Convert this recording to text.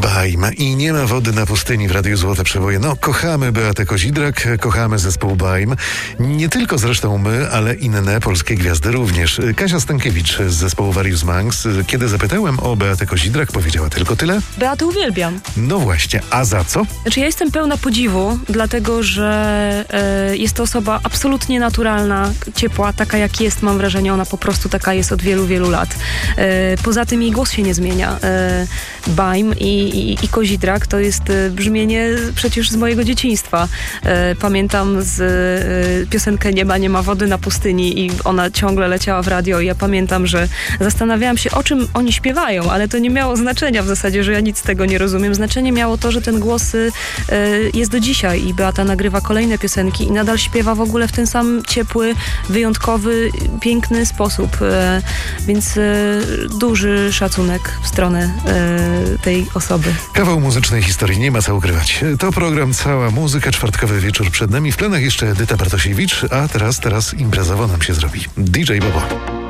Baim i nie ma wody na pustyni w Radiu Złote Przeboje. No, kochamy Beatę Kozidrak, kochamy zespół Baim. Nie tylko zresztą my, ale inne polskie gwiazdy również. Kasia Stankiewicz z zespołu Various Monks. Kiedy zapytałem o Beatę Kozidrak, powiedziała tylko tyle. Beatę uwielbiam. No właśnie, a za co? Znaczy ja jestem pełna podziwu, dlatego że jest to osoba absolutnie naturalna, ciepła, taka jak jest, mam wrażenie, ona po prostu taka jest od wielu, wielu lat. Poza tym jej głos się nie zmienia. Baim i Kozidrak to jest brzmienie przecież z mojego dzieciństwa. Pamiętam z piosenkę Nie ma wody na pustyni i ona ciągle leciała w radio i ja pamiętam, że zastanawiałam się, o czym oni śpiewają, ale to nie miało znaczenia w zasadzie, że ja nic z tego nie rozumiem. Znaczenie miało to, że ten głos jest do dzisiaj i Beata nagrywa kolejne piosenki i nadal śpiewa w ogóle w ten sam ciepły, wyjątkowy, piękny sposób. Więc duży szacunek w stronę tej osoby. Kawał muzycznej historii, nie ma co ukrywać. To program Cała Muzyka, czwartkowy wieczór przed nami. W planach jeszcze Edyta Bartosiewicz, a teraz imprezowo nam się zrobi. DJ Bobo.